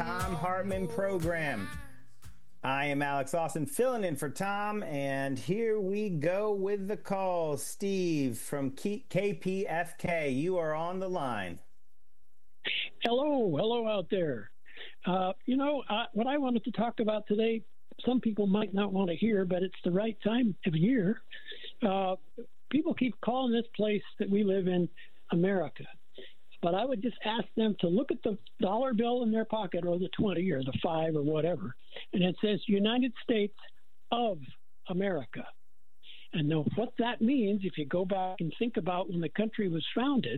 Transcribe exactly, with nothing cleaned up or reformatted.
Thom Hartmann program. I am Alex Austin, filling in for Tom, and here we go with the call. Steve from K P F K, you are on the line. Hello, hello out there. Uh, you know, uh, what I wanted to talk about today, some people might not want to hear, but it's the right time of year. Uh, people keep calling this place that we live in America. But I would just ask them to look at the dollar bill in their pocket, or the twenty or the five or whatever, and it says United States of America. And now what that means, if you go back and think about when the country was founded,